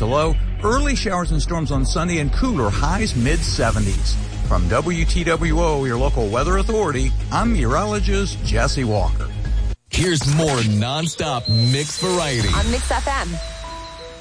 low. Early showers and storms on Sunday and cooler, highs mid-70s. From WTWO, your local weather authority, I'm meteorologist Jesse Walker. Here's more nonstop mix variety on Mix FM.